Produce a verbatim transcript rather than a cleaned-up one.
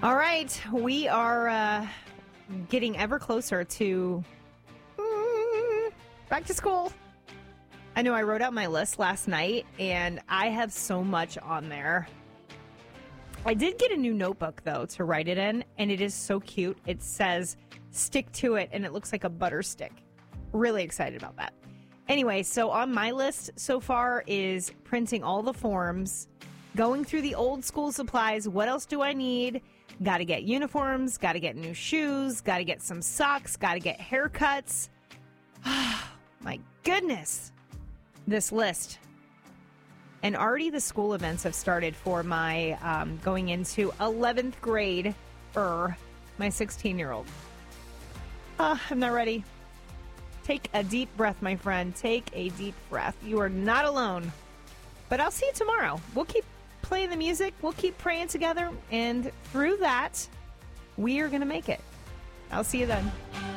All right, we are uh, getting ever closer to mm, back to school. I know I wrote out my list last night, and I have so much on there. I did get a new notebook, though, to write it in, and it is so cute. It says, stick to it, and it looks like a butter stick. Really excited about that. Anyway, so on my list so far is printing all the forms, going through the old school supplies. What else do I need? Got to get uniforms, got to get new shoes, got to get some socks, got to get haircuts. My goodness, this list. And already the school events have started for my um, going into eleventh grade for my sixteen-year-old. Uh, I'm not ready. Take a deep breath, my friend. Take a deep breath. You are not alone. But I'll see you tomorrow. We'll keep playing the music. We'll keep praying together. And through that, we are going to make it. I'll see you then.